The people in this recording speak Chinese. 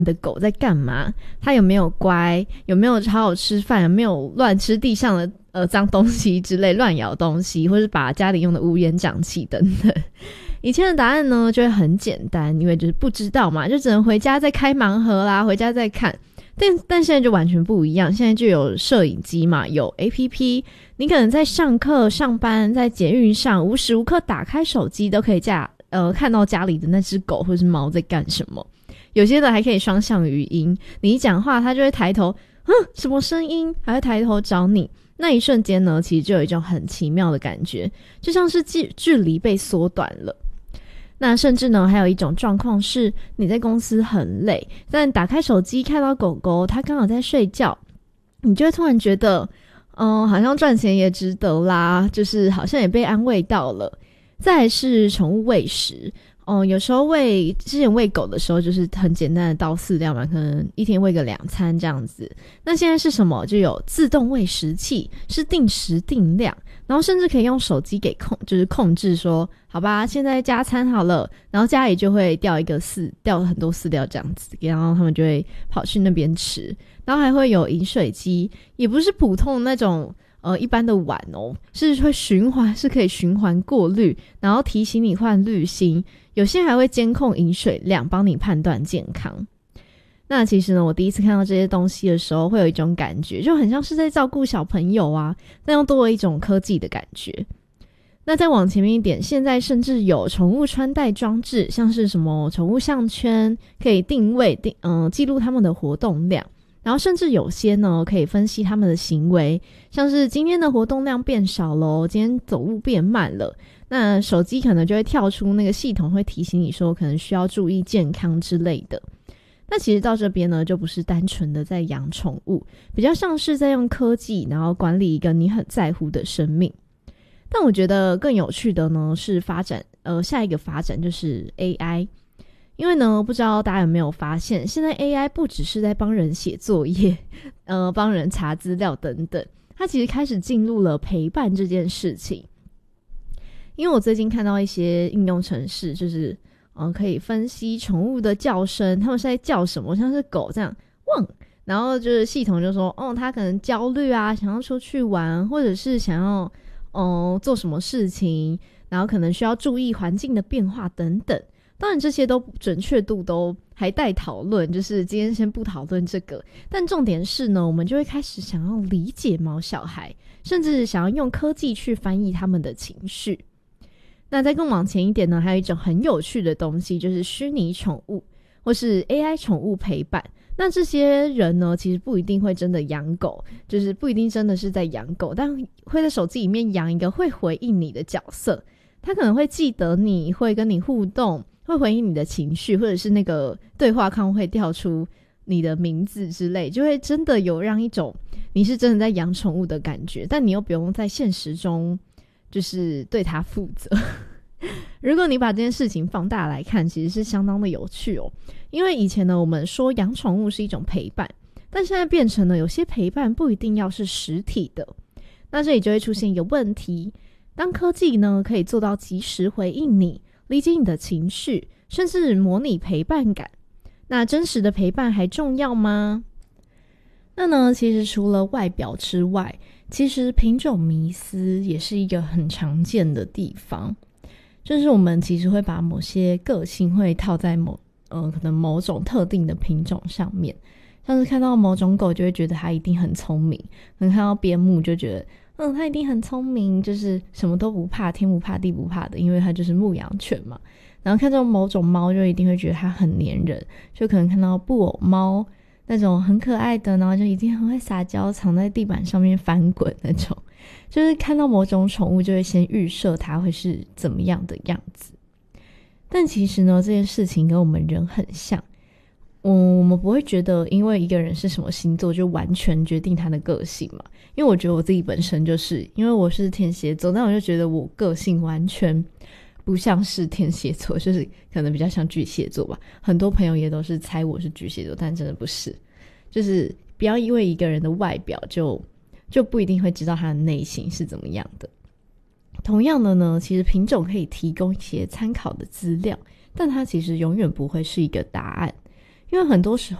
的狗在干嘛，它有没有乖，有没有好好吃饭，有没有乱吃地上的脏东西之类，乱咬东西，或是把家里用的乌烟瘴气等等。以前的答案呢就会很简单，因为就是不知道嘛，就只能回家再开盲盒啦，回家再看。但现在就完全不一样，现在就有摄影机嘛，有 APP， 你可能在上课上班在捷运上无时无刻打开手机都可以看到家里的那只狗或是猫在干什么。有些的还可以双向语音，你一讲话它就会抬头什么声音，还会抬头找你。那一瞬间呢，其实就有一种很奇妙的感觉，就像是距离被缩短了。那甚至呢还有一种状况是你在公司很累，但打开手机看到狗狗它刚好在睡觉，你就会突然觉得好像赚钱也值得啦，就是好像也被安慰到了。再来是宠物喂食，有时候之前喂狗的时候就是很简单的倒饲料嘛，可能一天喂个2餐这样子。那现在是什么？就有自动喂食器，是定时定量，然后甚至可以用手机就是控制说，好吧，现在加餐好了，然后家里就会掉很多饲料这样子，然后他们就会跑去那边吃。然后还会有饮水机，也不是普通的那种一般的碗是会是可以循环过滤，然后提醒你换滤芯，有些还会监控饮水量，帮你判断健康。那其实呢，我第一次看到这些东西的时候，会有一种感觉，就很像是在照顾小朋友啊，但又多了一种科技的感觉。那再往前面一点，现在甚至有宠物穿戴装置，像是什么宠物项圈，可以定位记录他们的活动量。然后甚至有些呢可以分析他们的行为，像是今天的活动量变少了，今天走路变慢了，那手机可能就会跳出那个系统，会提醒你说可能需要注意健康之类的。那其实到这边呢，就不是单纯的在养宠物，比较像是在用科技然后管理一个你很在乎的生命。但我觉得更有趣的呢是下一个发展就是 AI。因为呢，不知道大家有没有发现，现在 AI 不只是在帮人写作业，帮人查资料等等，它其实开始进入了陪伴这件事情。因为我最近看到一些应用程式，就是可以分析宠物的叫声，他们是在叫什么，像是狗这样汪，然后就是系统就说它可能焦虑啊，想要出去玩，或者是想要做什么事情，然后可能需要注意环境的变化等等。当然这些都准确度都还待讨论，就是今天先不讨论这个，但重点是呢，我们就会开始想要理解毛小孩，甚至想要用科技去翻译他们的情绪。那再更往前一点呢，还有一种很有趣的东西，就是虚拟宠物或是 AI 宠物陪伴。那这些人呢，其实不一定会真的养狗，就是不一定真的是在养狗，但会在手机里面养一个会回应你的角色，他可能会记得你，会跟你互动，会回应你的情绪，或者是那个对话框会调出你的名字之类，就会真的有让一种你是真的在养宠物的感觉，但你又不用在现实中就是对它负责。如果你把这件事情放大来看，其实是相当的有趣因为以前呢，我们说养宠物是一种陪伴，但现在变成了有些陪伴不一定要是实体的。那这里就会出现一个问题，当科技呢可以做到及时回应你，理解你的情绪，甚至模拟陪伴感，那真实的陪伴还重要吗？那呢，其实除了外表之外，其实品种迷思也是一个很常见的地方，就是我们其实会把某些个性会套在可能某种特定的品种上面，像是看到某种狗就会觉得它一定很聪明，可能看到边牧就觉得它一定很聪明，就是什么都不怕，天不怕地不怕的，因为它就是牧羊犬嘛。然后看到某种猫就一定会觉得它很黏人，就可能看到布偶猫那种很可爱的，然后就一定很会撒娇，藏在地板上面翻滚那种，就是看到某种宠物就会先预设它会是怎么样的样子。但其实呢，这件事情跟我们人很像，我们不会觉得因为一个人是什么星座就完全决定他的个性嘛。因为我觉得我自己本身就是因为我是天蝎座，但我就觉得我个性完全不像是天蝎座，就是可能比较像巨蟹座吧。很多朋友也都是猜我是巨蟹座，但真的不是。就是不要因为一个人的外表就不一定会知道他的内心是怎么样的。同样的呢，其实品种可以提供一些参考的资料，但它其实永远不会是一个答案。 因为很多时